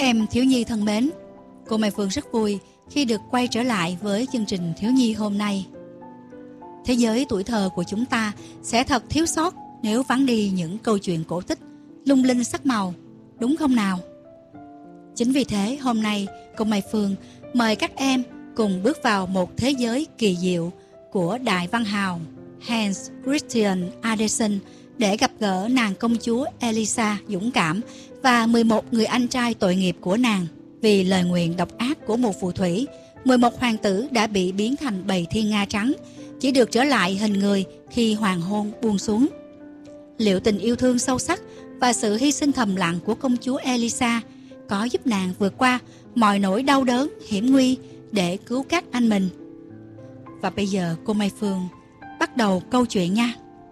em thiếu nhi thân mến, cô Mai Phương rất vui khi được quay trở lại với chương trình Thiếu nhi hôm nay. Thế giới tuổi thơ của chúng ta sẽ thật thiếu sót nếu vắng đi những câu chuyện cổ tích lung linh sắc màu, đúng không nào? Chính vì thế hôm nay cô Mai Phương mời các em cùng bước vào một thế giới kỳ diệu của đại văn hào Hans Christian Andersen để gặp gỡ nàng công chúa Elisa dũng cảm và 11 người anh trai tội nghiệp của nàng. Vì lời nguyền độc ác của một phù thủy, 11 hoàng tử đã bị biến thành bầy thiên nga trắng, chỉ được trở lại hình người khi hoàng hôn buông xuống. Liệu tình yêu thương sâu sắc và sự hy sinh thầm lặng của công chúa Elisa có giúp nàng vượt qua mọi nỗi đau đớn, hiểm nguy để cứu các anh mình? Và bây giờ cô Mai Phương bắt đầu câu chuyện nha.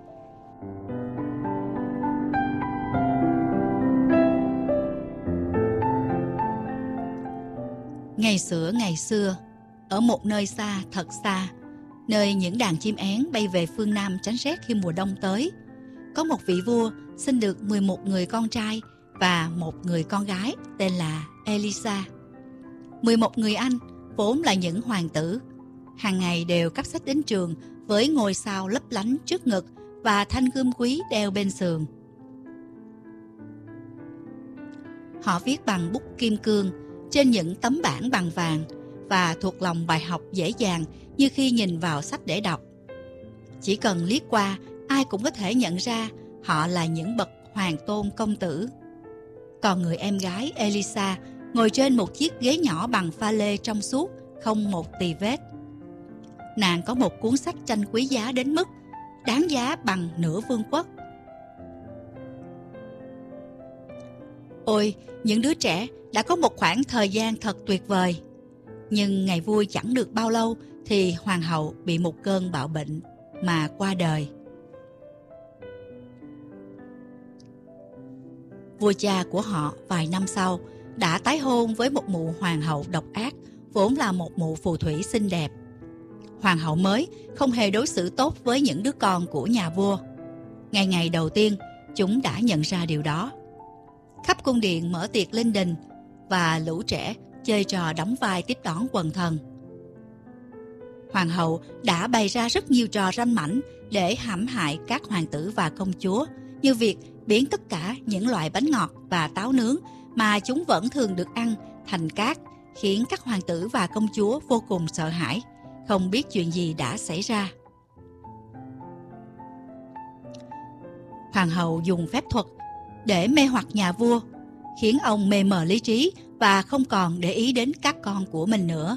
Ngày xưa, ở một nơi xa, thật xa, nơi những đàn chim én bay về phương Nam tránh rét khi mùa đông tới, có một vị vua sinh được 11 người con trai và một người con gái tên là Elisa. 11 người anh vốn là những hoàng tử, hàng ngày đều cắp sách đến trường với ngôi sao lấp lánh trước ngực và thanh gươm quý đeo bên sườn. Họ viết bằng bút kim cương trên những tấm bảng bằng vàng và thuộc lòng bài học dễ dàng như khi nhìn vào sách để đọc. Chỉ cần liếc qua, ai cũng có thể nhận ra họ là những bậc hoàng tôn công tử. Còn người em gái Elisa ngồi trên một chiếc ghế nhỏ bằng pha lê trong suốt, không một tì vết. Nàng có một cuốn sách tranh quý giá đến mức đáng giá bằng nửa vương quốc. Ôi, những đứa trẻ đã có một khoảng thời gian thật tuyệt vời. Nhưng ngày vui chẳng được bao lâu thì hoàng hậu bị một cơn bạo bệnh mà qua đời. Vua cha của họ vài năm sau đã tái hôn với một mụ hoàng hậu độc ác, vốn là một mụ phù thủy xinh đẹp. Hoàng hậu mới không hề đối xử tốt với những đứa con của nhà vua. Ngày đầu tiên, chúng đã nhận ra điều đó. Khắp cung điện mở tiệc linh đình và lũ trẻ chơi trò đóng vai tiếp đón quần thần. Hoàng hậu đã bày ra rất nhiều trò ranh mãnh để hãm hại các hoàng tử và công chúa, như việc biến tất cả những loại bánh ngọt và táo nướng mà chúng vẫn thường được ăn thành cát, khiến các hoàng tử và công chúa vô cùng sợ hãi, không biết chuyện gì đã xảy ra. Hoàng hậu dùng phép thuật để mê hoặc nhà vua, khiến ông mê mờ lý trí và không còn để ý đến các con của mình nữa.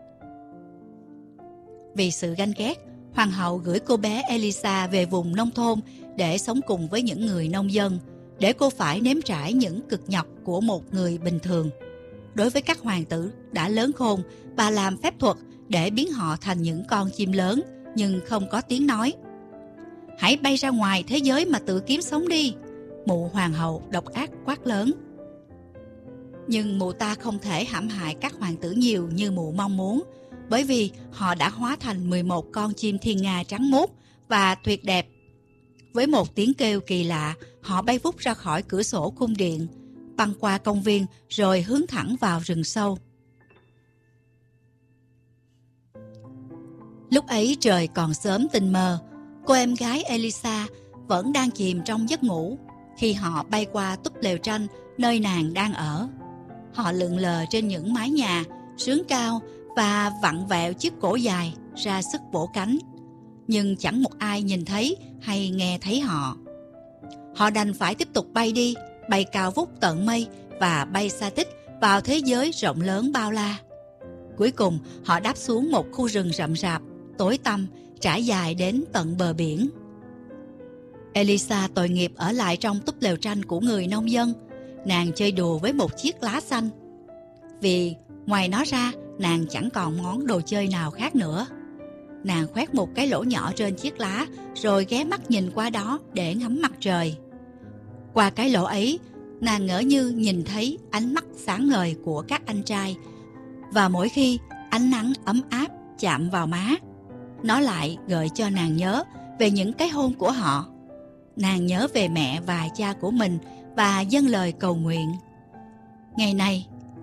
Vì sự ganh ghét, hoàng hậu gửi cô bé Elisa về vùng nông thôn để sống cùng với những người nông dân, để cô phải nếm trải những cực nhọc của một người bình thường. Đối với các hoàng tử đã lớn khôn, bà làm phép thuật để biến họ thành những con chim lớn nhưng không có tiếng nói. Hãy bay ra ngoài thế giới mà tự kiếm sống đi, mụ hoàng hậu độc ác quát lớn. Nhưng mụ ta không thể hãm hại các hoàng tử nhiều như mụ mong muốn, bởi vì họ đã hóa thành 11 con chim thiên nga trắng muốt và tuyệt đẹp. Với một tiếng kêu kỳ lạ, họ bay vút ra khỏi cửa sổ cung điện, băng qua công viên rồi hướng thẳng vào rừng sâu. Lúc ấy trời còn sớm tinh mơ, cô em gái Elisa vẫn đang chìm trong giấc ngủ khi họ bay qua túp lều tranh nơi nàng đang ở. Họ lượn lờ trên những mái nhà, sướng cao và vặn vẹo chiếc cổ dài ra sức vỗ cánh. Nhưng chẳng một ai nhìn thấy hay nghe thấy họ. Họ đành phải tiếp tục bay đi, bay cao vút tận mây và bay xa tích vào thế giới rộng lớn bao la. Cuối cùng họ đáp xuống một khu rừng rậm rạp, tối tăm, trải dài đến tận bờ biển. Elisa tội nghiệp ở lại trong túp lều tranh của người nông dân. Nàng chơi đùa với một chiếc lá xanh. Vì ngoài nó ra, nàng chẳng còn món đồ chơi nào khác nữa. Nàng khoét một cái lỗ nhỏ trên chiếc lá, rồi ghé mắt nhìn qua đó để ngắm mặt trời. Qua cái lỗ ấy, nàng ngỡ như nhìn thấy ánh mắt sáng ngời của các anh trai. Và mỗi khi ánh nắng ấm áp chạm vào má, nó lại gợi cho nàng nhớ về những cái hôn của họ. Nàng nhớ về mẹ và cha của mình và dâng lời cầu nguyện. Ngày này,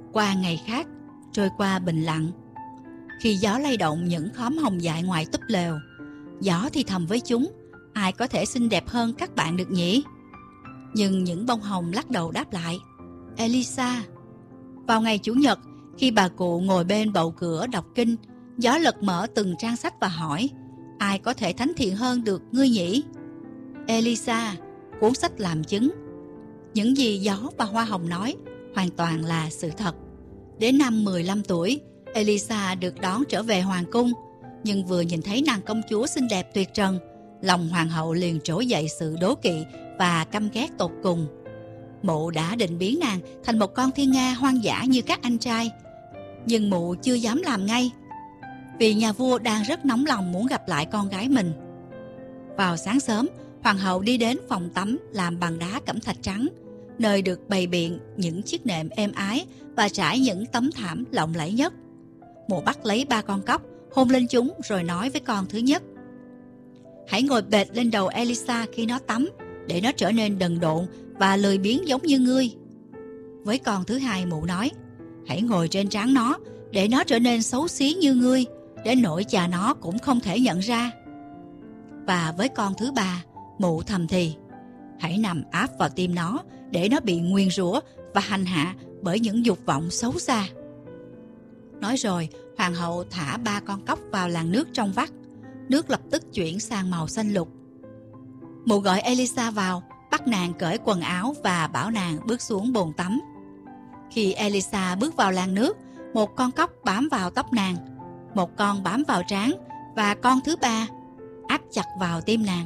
qua ngày khác, trôi qua bình lặng. Khi gió lay động những khóm hồng dại ngoài túp lều, gió thì thầm với chúng: ai có thể xinh đẹp hơn các bạn được nhỉ? Nhưng những bông hồng lắc đầu đáp lại: Elisa. Vào ngày Chủ nhật, khi bà cụ ngồi bên bậu cửa đọc kinh, gió lật mở từng trang sách và hỏi: ai có thể thánh thiện hơn được ngươi nhỉ? Elisa, cuốn sách làm chứng. Những gì gió và hoa hồng nói hoàn toàn là sự thật. Đến năm 15 tuổi, Elisa được đón trở về hoàng cung, nhưng vừa nhìn thấy nàng công chúa xinh đẹp tuyệt trần, lòng hoàng hậu liền trỗi dậy sự đố kỵ và căm ghét tột cùng. Mụ đã định biến nàng thành một con thiên nga hoang dã như các anh trai, nhưng mụ chưa dám làm ngay, vì nhà vua đang rất nóng lòng muốn gặp lại con gái mình. Vào sáng sớm, hoàng hậu đi đến phòng tắm làm bằng đá cẩm thạch trắng, nơi được bày biện những chiếc nệm êm ái và trải những tấm thảm lộng lẫy nhất. Mụ bắt lấy 3 con cóc, hôn lên chúng rồi nói với con thứ nhất: hãy ngồi bệt lên đầu Elisa khi nó tắm, để nó trở nên đần độn và lười biếng giống như ngươi. Với con thứ hai, mụ nói: hãy ngồi trên trán nó, để nó trở nên xấu xí như ngươi, đến nỗi cha nó cũng không thể nhận ra. Và với con thứ ba, mụ thầm thì: hãy nằm áp vào tim nó, để nó bị nguyền rủa và hành hạ bởi những dục vọng xấu xa. Nói rồi, hoàng hậu thả 3 con cóc vào làn nước trong vắt. Nước lập tức chuyển sang màu xanh lục. Mụ gọi Elisa vào, bắt nàng cởi quần áo và bảo nàng bước xuống bồn tắm. Khi Elisa bước vào làn nước, một con cóc bám vào tóc nàng, một con bám vào trán, và con thứ ba áp chặt vào tim nàng.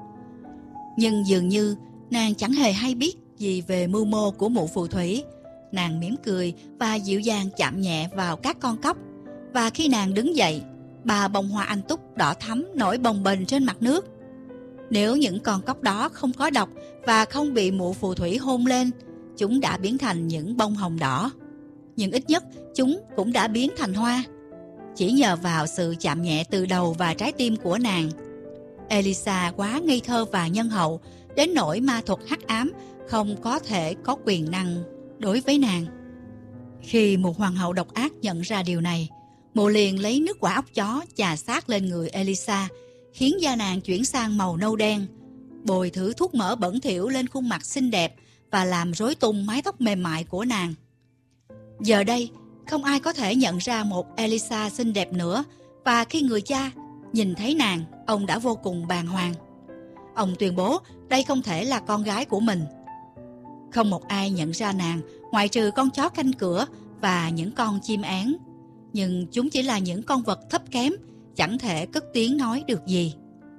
Nhưng dường như nàng chẳng hề hay biết gì về mưu mô của mụ phù thủy. Nàng mỉm cười và dịu dàng chạm nhẹ vào các con cóc, và khi nàng đứng dậy, 3 bông hoa anh túc đỏ thắm nổi bồng bềnh trên mặt nước. Nếu những con cóc đó không có độc và không bị mụ phù thủy hôn lên, chúng đã biến thành những bông hồng đỏ. Nhưng ít nhất chúng cũng đã biến thành hoa, chỉ nhờ vào sự chạm nhẹ từ đầu và trái tim của nàng. Elisa quá ngây thơ và nhân hậu, đến nỗi ma thuật hắc ám không có thể có quyền năng đối với nàng. Khi một hoàng hậu độc ác nhận ra điều này, mụ liền lấy nước quả óc chó chà sát lên người Elisa, khiến da nàng chuyển sang màu nâu đen, bồi thử thuốc mỡ bẩn thỉu lên khuôn mặt xinh đẹp và làm rối tung mái tóc mềm mại của nàng. Giờ đây, không ai có thể nhận ra một Elisa xinh đẹp nữa, và khi người cha nhìn thấy nàng, ông đã vô cùng bàng hoàng. Ông tuyên bố đây không thể là con gái của mình. Không một ai nhận ra nàng ngoại trừ con chó canh cửa và những con chim én, nhưng chúng chỉ là những con vật thấp kém, chẳng thể cất tiếng nói được gì.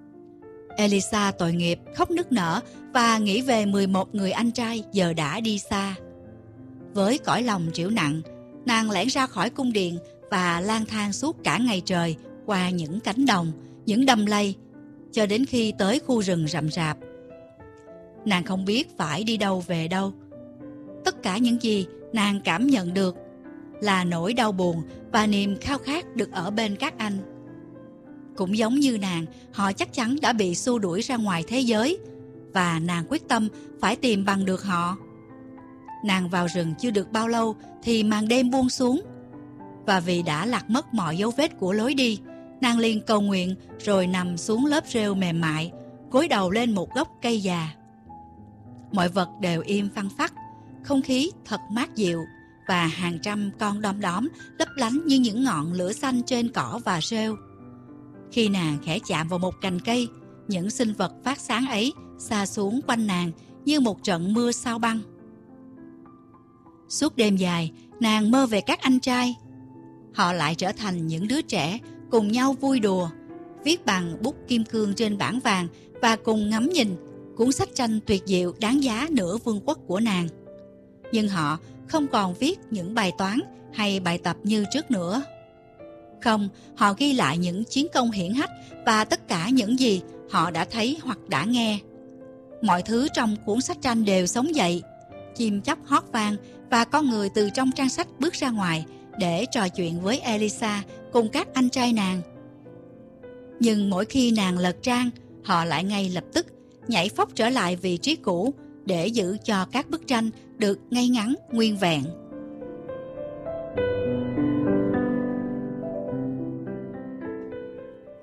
Elisa tội nghiệp khóc nức nở và nghĩ về 11 người anh trai giờ đã đi xa. Với cõi lòng trĩu nặng, nàng lẻn ra khỏi cung điện và lang thang suốt cả ngày trời qua những cánh đồng, những đầm lầy, cho đến khi tới khu rừng rậm rạp. Nàng không biết phải đi đâu về đâu. Tất cả những gì nàng cảm nhận được là nỗi đau buồn và niềm khao khát được ở bên các anh. Cũng giống như nàng, họ chắc chắn đã bị xua đuổi ra ngoài thế giới, và nàng quyết tâm phải tìm bằng được họ. Nàng vào rừng chưa được bao lâu thì màn đêm buông xuống, và vì đã lạc mất mọi dấu vết của lối đi, nàng liền cầu nguyện rồi nằm xuống lớp rêu mềm mại, gối đầu lên một gốc cây già. Mọi vật đều im phăng phắc, không khí thật mát dịu, và hàng trăm con đom đóm lấp lánh như những ngọn lửa xanh trên cỏ và rêu. Khi nàng khẽ chạm vào một cành cây, những sinh vật phát sáng ấy sa xuống quanh nàng như một trận mưa sao băng. Suốt đêm dài, nàng mơ về các anh trai. Họ lại trở thành những đứa trẻ cùng nhau vui đùa, viết bằng bút kim cương trên bảng vàng và cùng ngắm nhìn cuốn sách tranh tuyệt diệu đáng giá nửa vương quốc của nàng. Nhưng họ không còn viết những bài toán hay bài tập như trước nữa. Không, họ ghi lại những chiến công hiển hách và tất cả những gì họ đã thấy hoặc đã nghe. Mọi thứ trong cuốn sách tranh đều sống dậy, chim chóc hót vang và con người từ trong trang sách bước ra ngoài để trò chuyện với Elisa cùng các anh trai nàng. Nhưng mỗi khi nàng lật trang, họ lại ngay lập tức nhảy phóc trở lại vị trí cũ để giữ cho các bức tranh được ngay ngắn nguyên vẹn.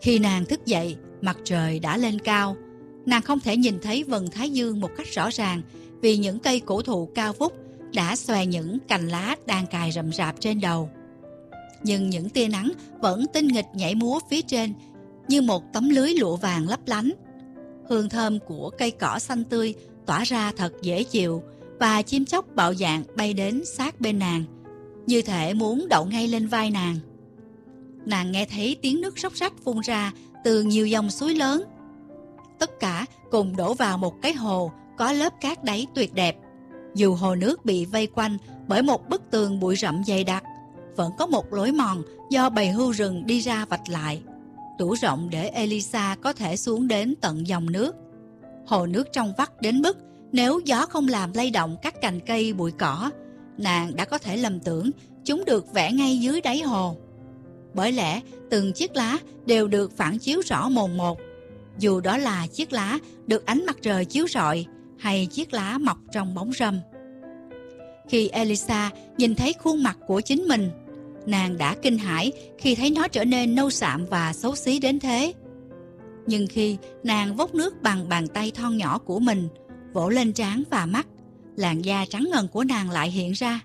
Khi nàng thức dậy, mặt trời đã lên cao. Nàng không thể nhìn thấy vầng thái dương một cách rõ ràng vì những cây cổ thụ cao vút đã xòe những cành lá đang cài rậm rạp trên đầu. Nhưng những tia nắng vẫn tinh nghịch nhảy múa phía trên như một tấm lưới lụa vàng lấp lánh. Hương thơm của cây cỏ xanh tươi tỏa ra thật dễ chịu, và chim chóc bạo dạn bay đến sát bên nàng, như thể muốn đậu ngay lên vai nàng. Nàng nghe thấy tiếng nước róc rách phun ra từ nhiều dòng suối lớn. Tất cả cùng đổ vào một cái hồ có lớp cát đáy tuyệt đẹp. Dù hồ nước bị vây quanh bởi một bức tường bụi rậm dày đặc, vẫn có một lối mòn do bầy hươu rừng đi ra vạch lại, đủ rộng để Elisa có thể xuống đến tận dòng nước. Hồ nước trong vắt đến mức nếu gió không làm lay động các cành cây bụi cỏ, nàng đã có thể lầm tưởng chúng được vẽ ngay dưới đáy hồ. Bởi lẽ từng chiếc lá đều được phản chiếu rõ mồn một, dù đó là chiếc lá được ánh mặt trời chiếu rọi hay chiếc lá mọc trong bóng râm. Khi Elisa nhìn thấy khuôn mặt của chính mình, nàng đã kinh hãi khi thấy nó trở nên nâu sạm và xấu xí đến thế. Nhưng khi nàng vốc nước bằng bàn tay thon nhỏ của mình, vỗ lên trán và mắt, làn da trắng ngần của nàng lại hiện ra.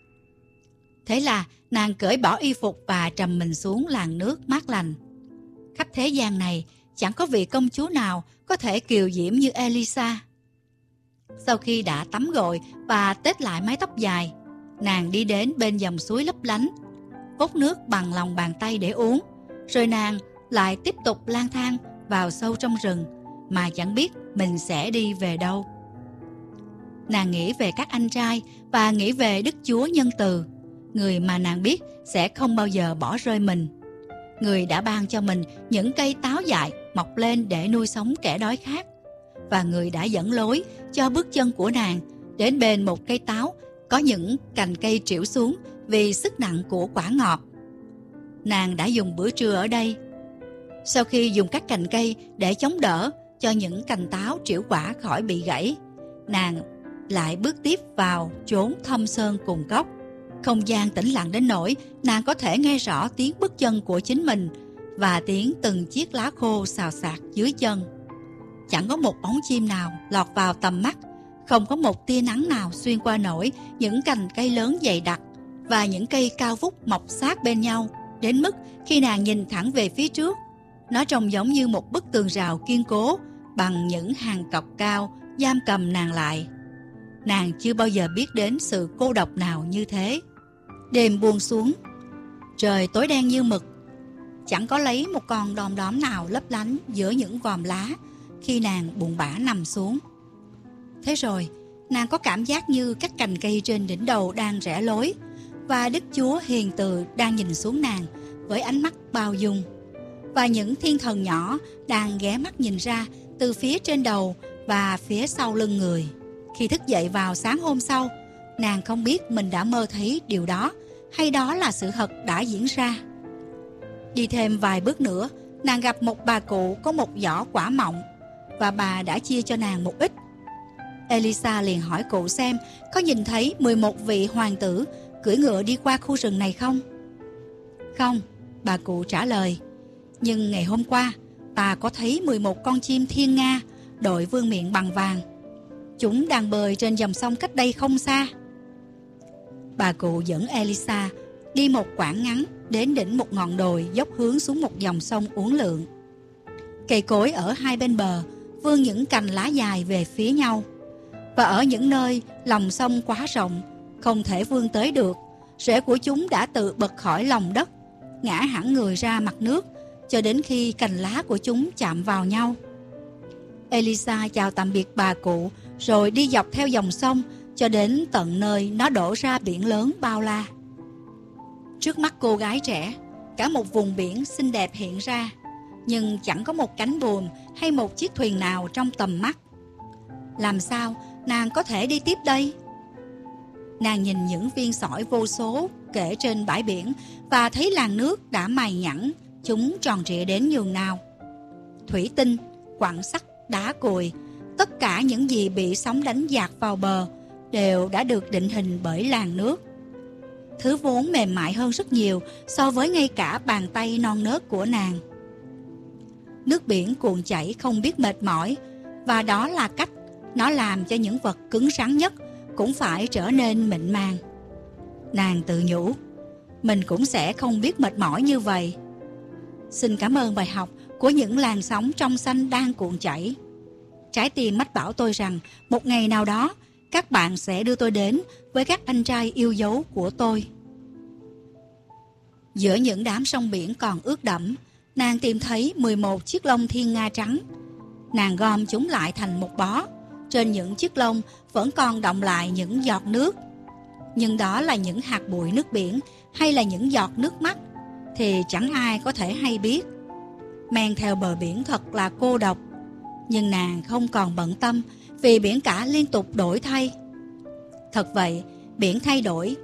Thế là nàng cởi bỏ y phục và trầm mình xuống làn nước mát lành. Khắp thế gian này chẳng có vị công chúa nào có thể kiều diễm như Elisa. Sau khi đã tắm gội và tết lại mái tóc dài, nàng đi đến bên dòng suối lấp lánh, vốc nước bằng lòng bàn tay để uống, rồi nàng lại tiếp tục lang thang vào sâu trong rừng mà chẳng biết mình sẽ đi về đâu. Nàng nghĩ về các anh trai và nghĩ về Đức Chúa nhân từ, người mà nàng biết sẽ không bao giờ bỏ rơi mình, người đã ban cho mình những cây táo dại mọc lên để nuôi sống kẻ đói khát, và người đã dẫn lối cho bước chân của nàng đến bên một cây táo có những cành cây trĩu xuống vì sức nặng của quả ngọt. Nàng đã dùng bữa trưa ở đây. Sau khi dùng các cành cây để chống đỡ cho những cành táo trĩu quả khỏi bị gãy, nàng lại bước tiếp vào chốn thâm sơn cùng cốc. Không gian tĩnh lặng đến nỗi nàng có thể nghe rõ tiếng bước chân của chính mình và tiếng từng chiếc lá khô xào xạc dưới chân. Chẳng có một bóng chim nào lọt vào tầm mắt, không có một tia nắng nào xuyên qua nổi những cành cây lớn dày đặc và những cây cao vút mọc sát bên nhau, đến mức khi nàng nhìn thẳng về phía trước, nó trông giống như một bức tường rào kiên cố bằng những hàng cọc cao giam cầm nàng lại. Nàng chưa bao giờ biết đến sự cô độc nào như thế. Đêm buông xuống, trời tối đen như mực, chẳng có lấy một con đom đóm nào lấp lánh giữa những vòm lá khi nàng buồn bã nằm xuống. Thế rồi, nàng có cảm giác như các cành cây trên đỉnh đầu đang rẽ lối, và Đức Chúa hiền từ đang nhìn xuống nàng với ánh mắt bao dung. Và những thiên thần nhỏ đang ghé mắt nhìn ra từ phía trên đầu và phía sau lưng người. Khi thức dậy vào sáng hôm sau, nàng không biết mình đã mơ thấy điều đó hay đó là sự thật đã diễn ra. Đi thêm vài bước nữa, nàng gặp một bà cụ có một giỏ quả mọng, và bà đã chia cho nàng một ít. Elisa liền hỏi cụ xem có nhìn thấy 11 vị hoàng tử cưỡi ngựa đi qua khu rừng này không? Không, bà cụ trả lời. Nhưng ngày hôm qua, ta có thấy 11 con chim thiên nga đội vương miện bằng vàng. Chúng đang bơi trên dòng sông cách đây không xa. Bà cụ dẫn Elisa đi một quãng ngắn đến đỉnh một ngọn đồi dốc hướng xuống một dòng sông uốn lượn. Cây cối ở hai bên bờ vươn những cành lá dài về phía nhau, và ở những nơi lòng sông quá rộng không thể vươn tới được, rễ của chúng đã tự bật khỏi lòng đất, ngã hẳn người ra mặt nước cho đến khi cành lá của chúng chạm vào nhau. Elisa chào tạm biệt bà cụ rồi đi dọc theo dòng sông cho đến tận nơi nó đổ ra biển lớn bao la. Trước mắt cô gái trẻ, cả một vùng biển xinh đẹp hiện ra, nhưng chẳng có một cánh buồm hay một chiếc thuyền nào trong tầm mắt. Làm sao nàng có thể đi tiếp đây? Nàng nhìn những viên sỏi vô số kể trên bãi biển và thấy làn nước đã mài nhẵn chúng tròn trịa đến nhường nào. Thủy tinh, quặng sắt, đá cùi, tất cả những gì bị sóng đánh dạt vào bờ đều đã được định hình bởi làn nước. Thứ vốn mềm mại hơn rất nhiều so với ngay cả bàn tay non nớt của nàng. Nước biển cuồn chảy không biết mệt mỏi, và đó là cách nó làm cho những vật cứng rắn nhất cũng phải trở nên mịn màng. Nàng tự nhủ, mình cũng sẽ không biết mệt mỏi như vậy. Xin cảm ơn bài học của những làn sóng trong xanh đang cuộn chảy. Trái tim mách bảo tôi rằng một ngày nào đó các bạn sẽ đưa tôi đến với các anh trai yêu dấu của tôi. Giữa những đám sông biển còn ướt đẫm, nàng tìm thấy 11 chiếc lông thiên nga trắng. Nàng gom chúng lại thành một bó. Trên những chiếc lông vẫn còn đọng lại những giọt nước. Nhưng đó là những hạt bụi nước biển hay là những giọt nước mắt thì chẳng ai có thể hay biết. Men theo bờ biển thật là cô độc. Nhưng nàng không còn bận tâm vì biển cả liên tục đổi thay. Thật vậy, biển thay đổi.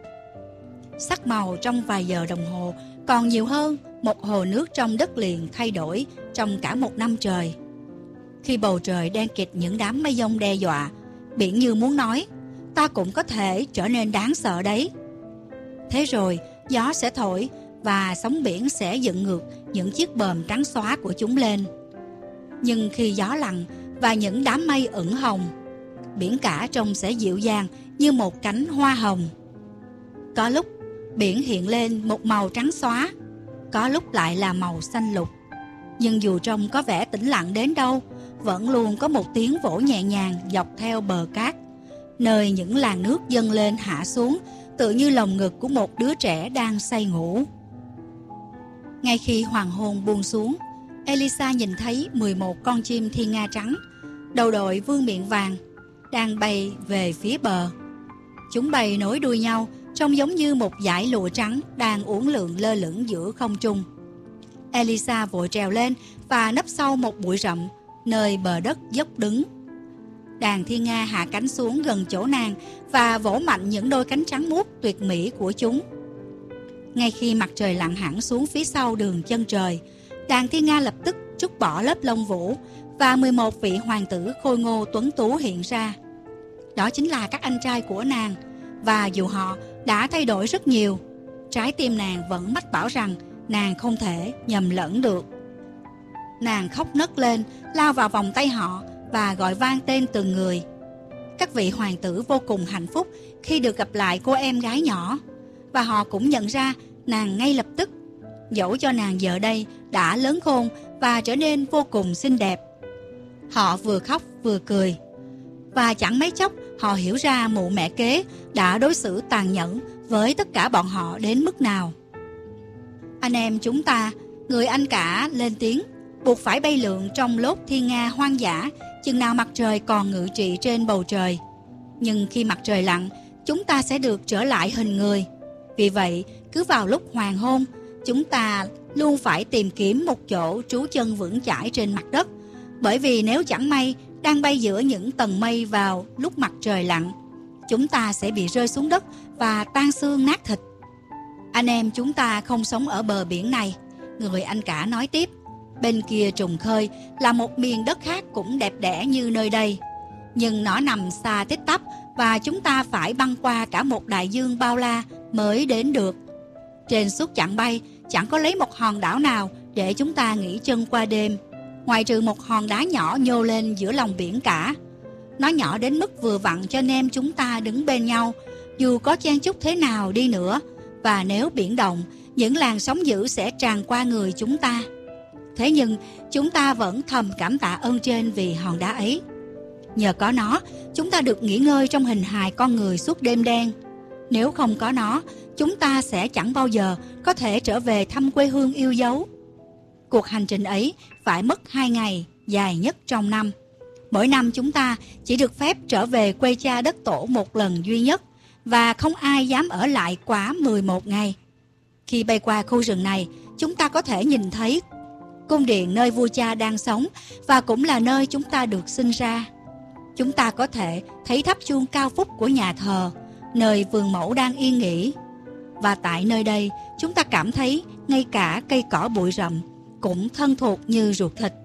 Sắc màu trong vài giờ đồng hồ còn nhiều hơn một hồ nước trong đất liền thay đổi trong cả một năm trời. Khi bầu trời đen kịt những đám mây giông đe dọa, biển như muốn nói, ta cũng có thể trở nên đáng sợ đấy. Thế rồi, gió sẽ thổi và sóng biển sẽ dựng ngược những chiếc bờm trắng xóa của chúng lên. Nhưng khi gió lặng và những đám mây ửng hồng, biển cả trông sẽ dịu dàng như một cánh hoa hồng. Có lúc biển hiện lên một màu trắng xóa, có lúc lại là màu xanh lục. Nhưng dù trông có vẻ tĩnh lặng đến đâu, vẫn luôn có một tiếng vỗ nhẹ nhàng dọc theo bờ cát, nơi những làn nước dâng lên hạ xuống, tựa như lồng ngực của một đứa trẻ đang say ngủ. Ngay khi hoàng hôn buông xuống, Elisa nhìn thấy 11 con chim thiên nga trắng, đầu đội vương miện vàng, đang bay về phía bờ. Chúng bay nối đuôi nhau, trông giống như một dải lụa trắng đang uốn lượn lơ lửng giữa không trung. Elisa vội trèo lên và nấp sau một bụi rậm, nơi bờ đất dốc đứng. Đàn thiên nga hạ cánh xuống gần chỗ nàng và vỗ mạnh những đôi cánh trắng muốt tuyệt mỹ của chúng. Ngay khi mặt trời lặn hẳn xuống phía sau đường chân trời, đàn thiên nga lập tức trút bỏ lớp lông vũ và 11 vị hoàng tử khôi ngô tuấn tú hiện ra. Đó chính là các anh trai của nàng, và dù họ đã thay đổi rất nhiều, trái tim nàng vẫn mách bảo rằng nàng không thể nhầm lẫn được. Nàng khóc nấc lên, lao vào vòng tay họ và gọi vang tên từng người. Các vị hoàng tử vô cùng hạnh phúc khi được gặp lại cô em gái nhỏ, và họ cũng nhận ra nàng ngay lập tức, dẫu cho nàng giờ đây đã lớn khôn và trở nên vô cùng xinh đẹp. Họ vừa khóc vừa cười, và chẳng mấy chốc họ hiểu ra mụ mẹ kế đã đối xử tàn nhẫn với tất cả bọn họ đến mức nào. Anh em chúng ta, người anh cả lên tiếng, buộc phải bay lượn trong lốt thiên nga hoang dã chừng nào mặt trời còn ngự trị trên bầu trời. Nhưng khi mặt trời lặn, chúng ta sẽ được trở lại hình người. Vì vậy, cứ vào lúc hoàng hôn, chúng ta luôn phải tìm kiếm một chỗ trú chân vững chãi trên mặt đất. Bởi vì nếu chẳng may đang bay giữa những tầng mây vào lúc mặt trời lặn, chúng ta sẽ bị rơi xuống đất và tan xương nát thịt. Anh em chúng ta không sống ở bờ biển này, người anh cả nói tiếp. Bên kia trùng khơi là một miền đất khác cũng đẹp đẽ như nơi đây, nhưng nó nằm xa tít tắp và chúng ta phải băng qua cả một đại dương bao la mới đến được. Trên suốt chặng bay chẳng có lấy một hòn đảo nào để chúng ta nghỉ chân qua đêm, ngoại trừ một hòn đá nhỏ nhô lên giữa lòng biển cả. Nó nhỏ đến mức vừa vặn cho nên chúng ta đứng bên nhau, dù có chen chúc thế nào đi nữa, và nếu biển động, những làn sóng dữ sẽ tràn qua người chúng ta. Thế nhưng chúng ta vẫn thầm cảm tạ ơn trên vì hòn đá ấy. Nhờ có nó, chúng ta được nghỉ ngơi trong hình hài con người suốt đêm đen. Nếu không có nó, chúng ta sẽ chẳng bao giờ có thể trở về thăm quê hương yêu dấu. Cuộc hành trình ấy phải mất 2 ngày, dài nhất trong năm. Mỗi năm chúng ta chỉ được phép trở về quê cha đất tổ một lần duy nhất, và không ai dám ở lại quá 11 ngày. Khi bay qua khu rừng này, chúng ta có thể nhìn thấy cung điện nơi vua cha đang sống, và cũng là nơi chúng ta được sinh ra. Chúng ta có thể thấy tháp chuông cao phúc của nhà thờ, nơi vườn mẫu đang yên nghỉ. Và tại nơi đây, chúng ta cảm thấy ngay cả cây cỏ bụi rậm cũng thân thuộc như ruột thịt.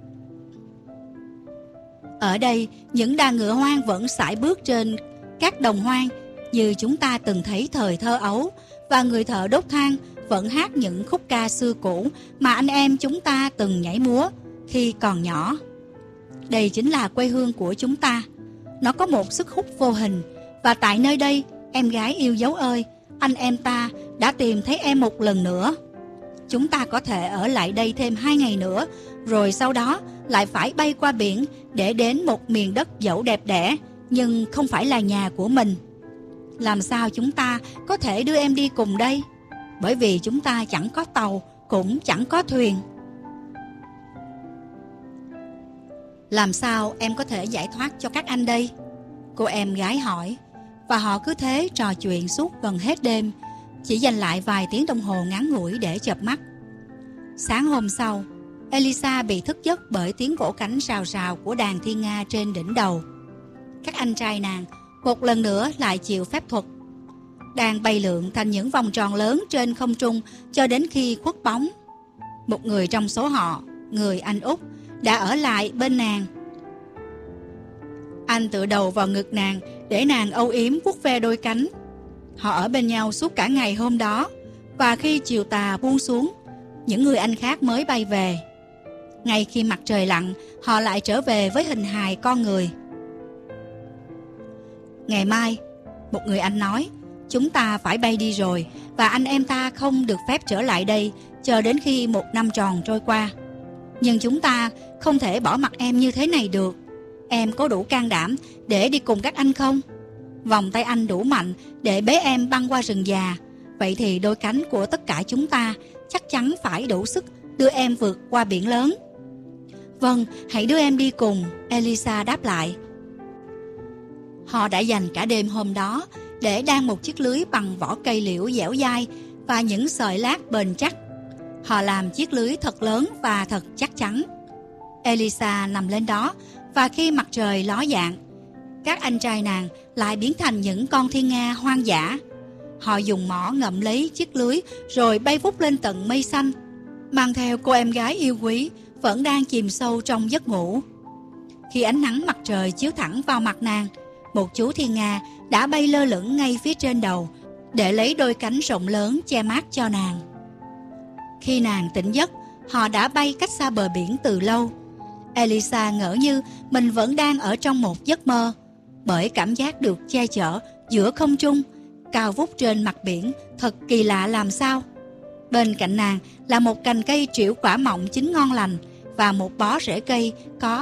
Ở đây, những đàn ngựa hoang vẫn sải bước trên các đồng hoang như chúng ta từng thấy thời thơ ấu, và người thợ đốt than vẫn hát những khúc ca xưa cũ mà anh em chúng ta từng nhảy múa khi còn nhỏ. Đây chính là quê hương của chúng ta. Nó có một sức hút vô hình, và tại nơi đây, em gái yêu dấu ơi, anh em ta đã tìm thấy em một lần nữa. Chúng ta có thể ở lại đây thêm 2 ngày nữa, rồi sau đó lại phải bay qua biển để đến một miền đất dẫu đẹp đẽ, nhưng không phải là nhà của mình. Làm sao chúng ta có thể đưa em đi cùng đây? Bởi vì chúng ta chẳng có tàu, cũng chẳng có thuyền. Làm sao em có thể giải thoát cho các anh đây? Cô em gái hỏi. Và họ cứ thế trò chuyện suốt gần hết đêm, chỉ dành lại vài tiếng đồng hồ ngắn ngủi để chợp mắt. Sáng hôm sau, Elisa bị thức giấc bởi tiếng vỗ cánh rào rào của đàn thiên nga trên đỉnh đầu. Các anh trai nàng một lần nữa lại chịu phép thuật. Đàn bay lượn thành những vòng tròn lớn trên không trung cho đến khi khuất bóng. Một người trong số họ, người anh Úc, đã ở lại bên nàng. Anh tựa đầu vào ngực nàng để nàng âu yếm vuốt ve đôi cánh. Họ ở bên nhau suốt cả ngày hôm đó, và khi chiều tà buông xuống, những người anh khác mới bay về. Ngay khi mặt trời lặn, họ lại trở về với hình hài con người. Ngày mai, một người anh nói, chúng ta phải bay đi rồi, và anh em ta không được phép trở lại đây chờ đến khi 1 năm tròn trôi qua. Nhưng chúng ta không thể bỏ mặc em như thế này được. Em có đủ can đảm để đi cùng các anh không? Vòng tay anh đủ mạnh để bế em băng qua rừng già. Vậy thì đôi cánh của tất cả chúng ta chắc chắn phải đủ sức đưa em vượt qua biển lớn. Vâng, hãy đưa em đi cùng, Elisa đáp lại. Họ đã dành cả đêm hôm đó để đan một chiếc lưới bằng vỏ cây liễu dẻo dai và những sợi lát bền chắc. Họ làm chiếc lưới thật lớn và thật chắc chắn. Elisa nằm lên đó, và khi mặt trời ló dạng, các anh trai nàng lại biến thành những con thiên nga hoang dã. Họ dùng mỏ ngậm lấy chiếc lưới rồi bay vút lên tận mây xanh, mang theo cô em gái yêu quý vẫn đang chìm sâu trong giấc ngủ. Khi ánh nắng mặt trời chiếu thẳng vào mặt nàng, một chú thiên nga đã bay lơ lửng ngay phía trên đầu để lấy đôi cánh rộng lớn che mát cho nàng. Khi nàng tỉnh giấc, họ đã bay cách xa bờ biển từ lâu. Elisa ngỡ như mình vẫn đang ở trong một giấc mơ, bởi cảm giác được che chở giữa không trung, cao vút trên mặt biển thật kỳ lạ làm sao. Bên cạnh nàng là một cành cây trĩu quả mọng chín ngon lành và một bó rễ cây có